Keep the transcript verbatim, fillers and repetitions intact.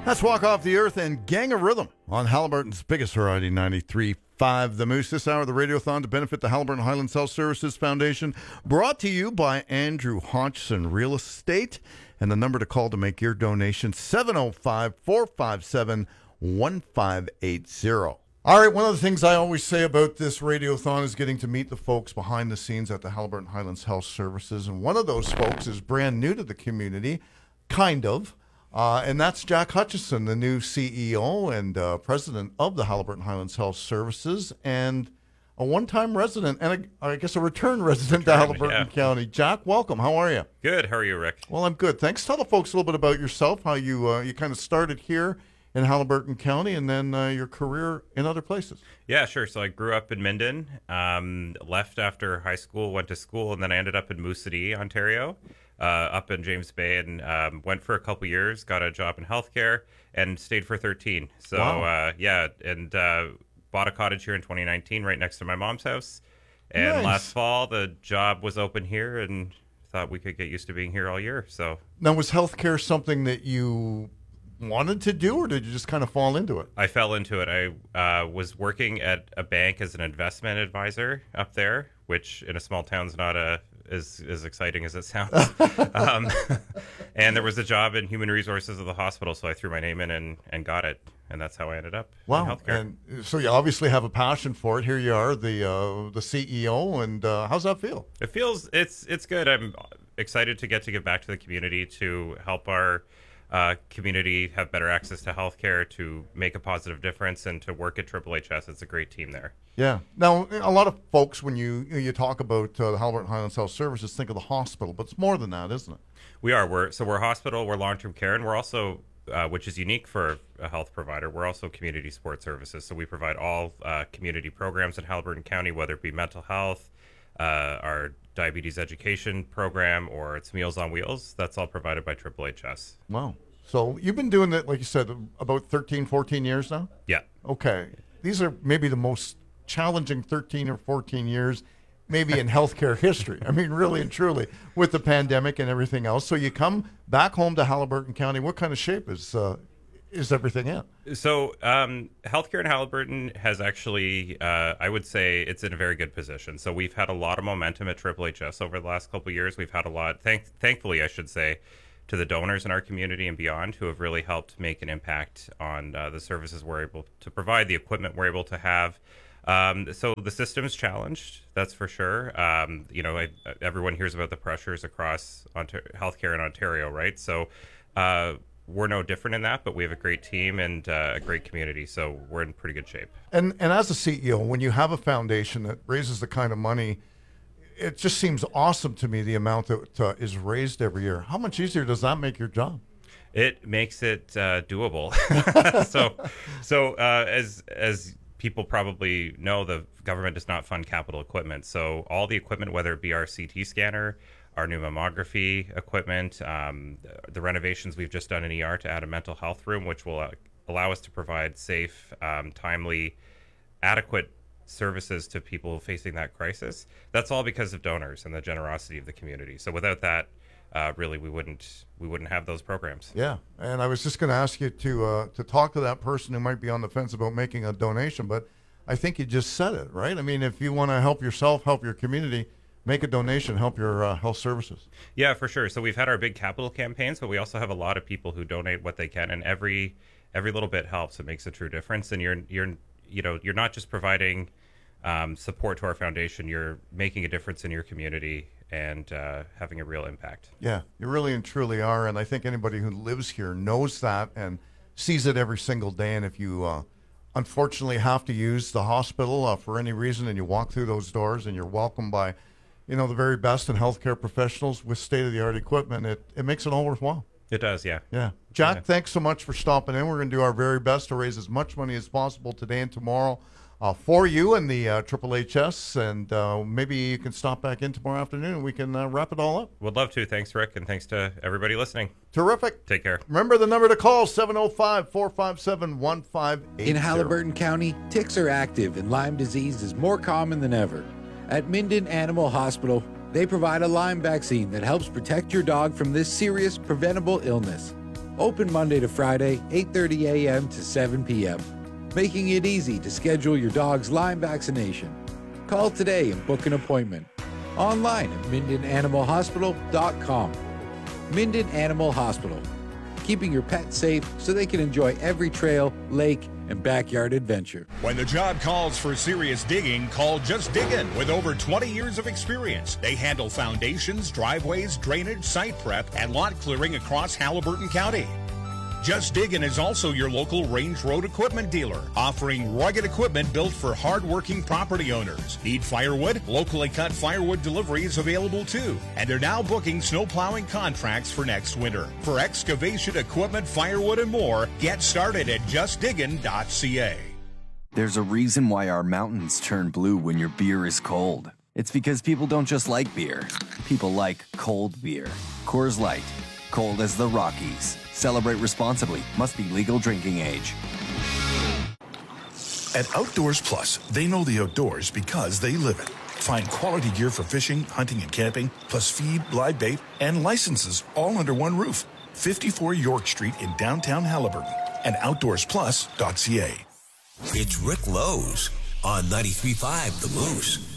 Let's walk off the earth and Gang of Rhythm on Halliburton's biggest variety, ninety-three point five The Moose. This hour of the Radiothon to benefit the Halliburton Highlands Health Services Foundation, brought to you by Andrew Hodgson Real Estate. And the number to call to make your donation, seven oh five, four five seven, one five eight zero. All right, one of the things I always say about this Radiothon is getting to meet the folks behind the scenes at the Halliburton Highlands Health Services. And one of those folks is brand new to the community, kind of. Uh, and that's Jack Hutchison, the new C E O and uh, president of the Halliburton Highlands Health Services, and a one-time resident, and a, I guess a return resident Return, to Halliburton yeah. County. Jack, welcome. How are you? Good. How are you, Rick? Well, I'm good. Thanks. Tell the folks a little bit about yourself, how you uh, you kind of started here in Halliburton County, and then uh, your career in other places. Yeah, sure. So I grew up in Minden, um, left after high school, went to school, and then I ended up in Moose City, Ontario. Uh, up in James Bay, and um, went for a couple years, got a job in healthcare, and stayed for thirteen. So, Wow. uh, yeah, and uh, bought a cottage here in twenty nineteen right next to my mom's house. And Nice. last fall, the job was open here, and thought we could get used to being here all year. So, Now, was healthcare something that you wanted to do, or did you just kind of fall into it? I fell into it. I uh, was working at a bank as an investment advisor up there, which in a small town is not a as as exciting as it sounds. um, and there was a job in human resources of the hospital, so I threw my name in and, and got it, and that's how I ended up in Wow. healthcare. And so you obviously have a passion for it. Here you are, the uh, the C E O, and uh, how's that feel? It feels it's it's good. I'm excited to get to give back to the community, to help our uh, community have better access to healthcare, to make a positive difference, and to work at Triple H S. It's a great team there. Yeah. Now, a lot of folks, when you you talk about uh, the Halliburton Highlands Health Services, think of the hospital, but it's more than that, isn't it? We are. We're so we're a hospital. We're long-term care, and we're also, uh, which is unique for a health provider, we're also community support services. So we provide all uh, community programs in Halliburton County, whether it be mental health, uh, our diabetes education program, or it's Meals on Wheels. That's all provided by Triple H S. Wow. So you've been doing it, like you said, about thirteen, fourteen years now? Yeah. Okay. These are maybe the most challenging thirteen or fourteen years maybe in healthcare history. I mean, really and truly, with the pandemic and everything else. So you come back home to Halliburton County. What kind of shape is uh, is everything in? So um, healthcare in Halliburton has actually, uh, I would say it's in a very good position. So we've had a lot of momentum at Triple H S over the last couple of years. We've had a lot, thank, thankfully, I should say, to the donors in our community and beyond who have really helped make an impact on uh, the services we're able to provide, the equipment we're able to have. Um, so the system's challenged, that's for sure. Um, you know, I, everyone hears about the pressures across Ontario, healthcare in Ontario, right? So uh, we're no different in that, but we have a great team and uh, a great community, so we're in pretty good shape. And and as a C E O, when you have a foundation that raises the kind of money, it just seems awesome to me, the amount that uh, is raised every year. How much easier does that make your job? It makes it uh, doable. so, so uh, as as people probably know, the government does not fund capital equipment. So all the equipment, whether it be our C T scanner, our new mammography equipment, um, the renovations we've just done in E R to add a mental health room, which will uh, allow us to provide safe, um, timely, adequate services to people facing that crisis. That's all because of donors and the generosity of the community. So without that, uh, really, we wouldn't we wouldn't have those programs. Yeah, and I was just going to ask you to uh, to talk to that person who might be on the fence about making a donation, but I think you just said it, right? I mean, if you want to help yourself, help your community, make a donation, help your uh, health services. Yeah, for sure. So we've had our big capital campaigns, but we also have a lot of people who donate what they can, and every every little bit helps. It makes a true difference, and you're you're you know you're not just providing um, support to our foundation, you're making a difference in your community and uh, having a real impact. Yeah, you really and truly are, and I think anybody who lives here knows that and sees it every single day. And if you uh, unfortunately have to use the hospital uh, for any reason, and you walk through those doors and you're welcomed by, you know, the very best in healthcare professionals with state-of-the-art equipment, it, it makes it all worthwhile. It does, yeah. Yeah. Jack, Yeah. thanks so much for stopping in. We're going to do our very best to raise as much money as possible today and tomorrow uh, for you and the uh, Triple H S, and uh, maybe you can stop back in tomorrow afternoon and we can uh, wrap it all up. Would love to. Thanks, Rick, and thanks to everybody listening. Terrific. Take care. Remember the number to call, seven oh five, four five seven, one five eight zero. In Halliburton County, ticks are active and Lyme disease is more common than ever. At Minden Animal Hospital, they provide a Lyme vaccine that helps protect your dog from this serious preventable illness. Open Monday to Friday, eight thirty a.m. to seven p.m., making it easy to schedule your dog's Lyme vaccination. Call today and book an appointment. Online at minden animal hospital dot com. Minden Animal Hospital, keeping your pet safe so they can enjoy every trail, lake, and backyard adventure. When the job calls for serious digging, call Just Diggin' with over twenty years of experience. They handle foundations, driveways, drainage, site prep, and lot clearing across Haliburton County. Just Diggin' is also your local Range Road equipment dealer, offering rugged equipment built for hard-working property owners. Need firewood? Locally cut firewood delivery is available too. And they're now booking snow plowing contracts for next winter. For excavation equipment, firewood, and more, get started at just diggin dot c a. There's a reason why our mountains turn blue when your beer is cold. It's because people don't just like beer. People like cold beer. Coors Light. Cold as the Rockies. Celebrate responsibly. Must be legal drinking age. At Outdoors Plus, they know the outdoors because they live it. Find quality gear for fishing, hunting, and camping, plus feed, live bait, and licenses all under one roof. fifty-four York Street in downtown Haliburton and outdoors plus dot c a. It's Rick Lowe's on ninety-three point five The Moose.